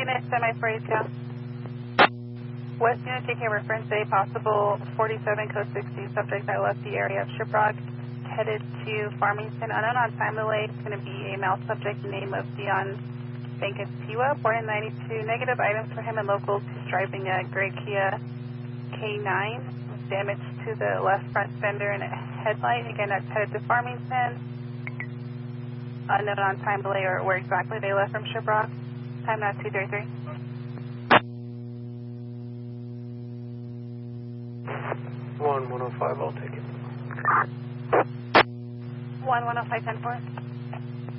unit, semi-4 ATL. West unit, taking reference A, possible 47 code 60 subject that left the area of Shiprock, headed to Farmington. Unknown on time delay. It's going to be a male subject, name of Dion Bankasiwa, born in 92. Negative items for him and locals. He's driving a gray Kia K9 with damage to the left front fender and a headlight. Again, that's headed to Farmington. Unknown on time delay or where exactly they left from Shiprock. Time now 233. 105, I'll take it. 105, 10-4.